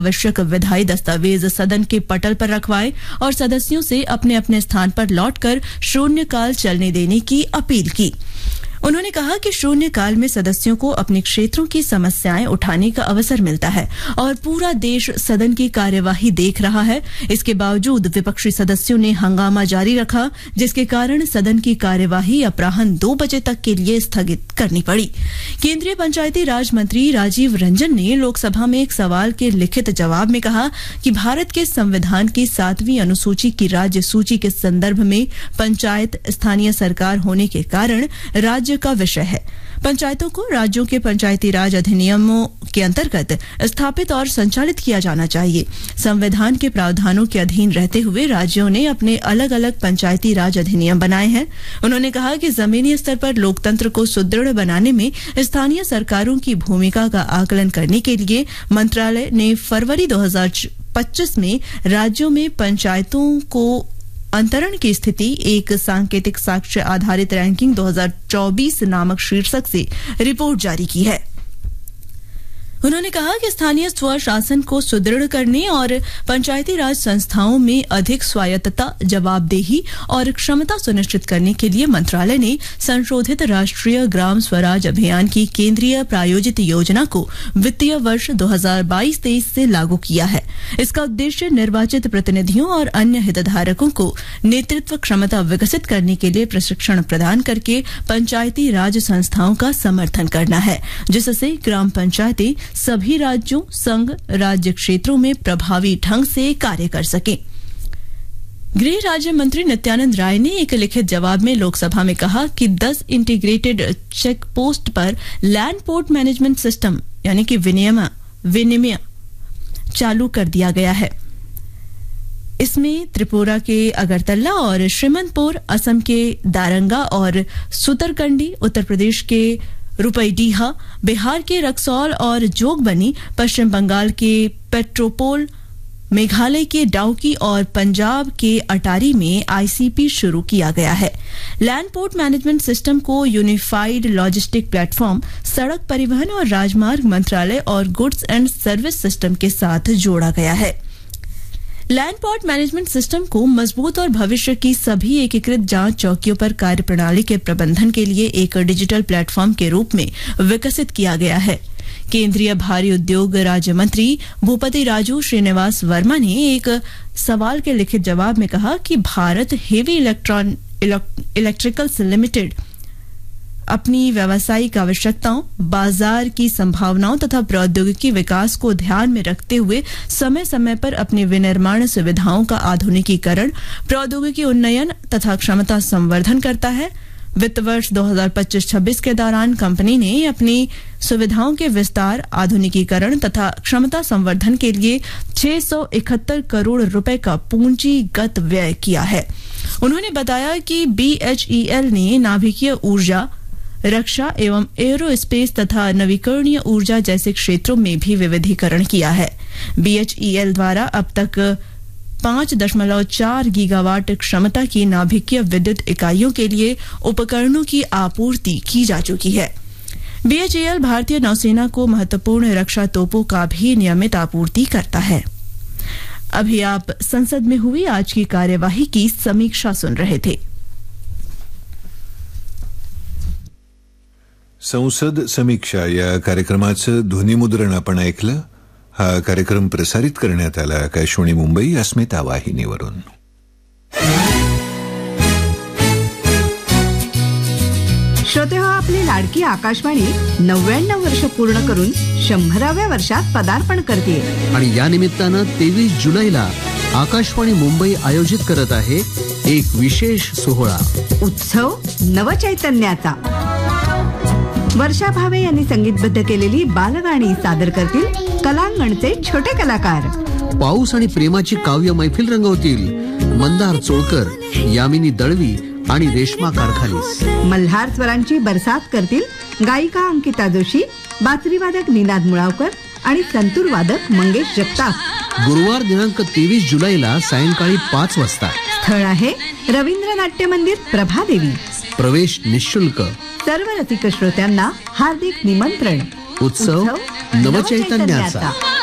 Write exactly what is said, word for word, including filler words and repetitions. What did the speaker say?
आवश्यक विधायी दस्तावेज सदन के पटल पर रखवाए और सदस्यों से अपने अपने स्थान पर लौटकर शून्यकाल चलने देने की अपील की। उन्होंने कहा कि शून्यकाल में सदस्यों को अपने क्षेत्रों की समस्याएं उठाने का अवसर मिलता है और पूरा देश सदन की कार्यवाही देख रहा है। इसके बावजूद विपक्षी सदस्यों ने हंगामा जारी रखा, जिसके कारण सदन की कार्यवाही अपराह्न दो बजे तक के लिए स्थगित करनी पड़ी। केंद्रीय पंचायती राज मंत्री राजीव रंजन ने लोकसभा में एक सवाल के लिखित जवाब में कहा कि भारत के संविधान की सातवीं अनुसूची की राज्य सूची के संदर्भ में पंचायत स्थानीय सरकार होने के कारण राज्य का विषय है। पंचायतों को राज्यों के पंचायती राज अधिनियमों के अंतर्गत स्थापित और संचालित किया जाना चाहिए। संविधान के प्रावधानों के अधीन रहते हुए राज्यों ने अपने अलग अलग पंचायती राज अधिनियम बनाए हैं। उन्होंने कहा कि जमीनी स्तर पर लोकतंत्र को सुदृढ़ बनाने में स्थानीय सरकारों की भूमिका का आकलन करने के लिए मंत्रालय ने फरवरी दो हज़ार पच्चीस में राज्यों में पंचायतों को अंतरण की स्थिति एक सांकेतिक साक्ष्य आधारित रैंकिंग दो हज़ार चौबीस नामक शीर्षक से रिपोर्ट जारी की है। उन्होंने कहा कि स्थानीय स्वशासन को सुदृढ़ करने और पंचायती राज संस्थाओं में अधिक स्वायत्तता, जवाबदेही और क्षमता सुनिश्चित करने के लिए मंत्रालय ने संशोधित राष्ट्रीय ग्राम स्वराज अभियान की केंद्रीय प्रायोजित योजना को वित्तीय वर्ष दो हज़ार बाईस तेईस से लागू किया है। इसका उद्देश्य निर्वाचित प्रतिनिधियों और अन्य हितधारकों को नेतृत्व क्षमता विकसित करने के लिए प्रशिक्षण प्रदान करके पंचायती राज संस्थाओं का समर्थन करना है, जिससे ग्राम पंचायतें सभी राज्यों, संघ, राज्य क्षेत्रों में प्रभावी ढंग से कार्य कर सकें। गृह राज्य मंत्री नित्यानंद राय ने एक लिखित जवाब में लोकसभा में कहा कि दस इंटीग्रेटेड चेक पोस्ट पर लैंड पोर्ट मैनेजमेंट सिस्टम यानी कि विनिमय विनिमय चालू कर दिया गया है। इसमें त्रिपुरा के अगरतला और श्रीमंतपुर, असम के दारंगा और सुतरकंडी, उत्तर प्रदेश के रुपईडीहा, बिहार के रक्सौल और जोगबनी, पश्चिम बंगाल के पेट्रोपोल, मेघालय के डाउकी और पंजाब के अटारी में आईसीपी शुरू किया गया है। लैंड पोर्ट मैनेजमेंट सिस्टम को यूनिफाइड लॉजिस्टिक प्लेटफॉर्म, सड़क परिवहन और राजमार्ग मंत्रालय और गुड्स एंड सर्विस सिस्टम के साथ जोड़ा गया है। लैंड पोर्ट मैनेजमेंट सिस्टम को मजबूत और भविष्य की सभी एकीकृत जांच चौकियों पर कार्यप्रणाली के प्रबंधन के लिए एक डिजिटल प्लेटफॉर्म के रूप में विकसित किया गया है। केंद्रीय भारी उद्योग राज्य मंत्री भूपति राजू श्रीनिवास वर्मा ने एक सवाल के लिखित जवाब में कहा कि Bharat heavy electron electricals limited अपनी व्यावसायिक आवश्यकताओं, बाजार की संभावनाओं तथा प्रौद्योगिकी विकास को ध्यान में रखते हुए समय समय पर अपनी विनिर्माण सुविधाओं का आधुनिकीकरण, प्रौद्योगिकी उन्नयन तथा क्षमता संवर्धन करता है। वित्त वर्ष दो हज़ार पच्चीस छब्बीस के दौरान कंपनी ने अपनी सुविधाओं के विस्तार, आधुनिकीकरण तथा क्षमता संवर्धन के लिए छह सौ इकहत्तर करोड़ रुपए का पूंजीगत व्यय किया है। उन्होंने बताया कि बीएचईएल ने नाभिकीय ऊर्जा, रक्षा एवं एरोस्पेस तथा नवीकरणीय ऊर्जा जैसे क्षेत्रों में भी विविधीकरण किया है। बीएचईएल द्वारा अब तक पांच दशमलव चार गीगावाट क्षमता की नाभिकीय विद्युत इकाइयों के लिए उपकरणों की आपूर्ति की जा चुकी है। बीएचईएल भारतीय नौसेना को महत्वपूर्ण रक्षा तोपों का भी नियमित आपूर्ति करता है। अभी आप संसद में हुई आज की कार्यवाही की समीक्षा सुन रहे थे। संसद समीक्षा या कार्यक्रमाचं ध्वनिमुद्रण आपण ऐकलं। हा कार्यक्रम प्रसारित करण्यात आला आकाशवाणी मुंबई अस्मिता वाहिनीवरून। श्रोते हो, आपली लाडकी आकाशवाणी नव्याण्णव वर्ष पूर्ण करून शंभराव्या वर्षात पदार्पण करते आणि या निमित्तानं तेवीस जुलैला आकाशवाणी मुंबई आयोजित करत आहे एक विशेष सोहळा, उत्सव नवचैतन्याचा। वर्षा भावे यांनी संगीतबद्ध केलेली बालगाणी सादर करतील कलांगणचे छोटे कलाकार। पाऊस आणि प्रेमाची काव्य मैफिल रंगवतील मंदार चोळकर, यामिनी दळवी आणि रेश्मा कारखालीस। मल्हार स्वरांची बरसात करतील गायिका अंकिता जोशी, बासरीवादक निनाद मुळावकर आणि संतूर वादक मंगेश जगताप। गुरुवार दिनांक तेवीस जुलैला सायंकाळी पाच वाजता। स्थळ आहे रवींद्र नाट्य मंदिर, प्रभादेवी। प्रवेश निशुल्क। सर्व रसिक श्रोत्यांना हार्दिक निमंत्रण। उत्सव नवचैतन्याचा।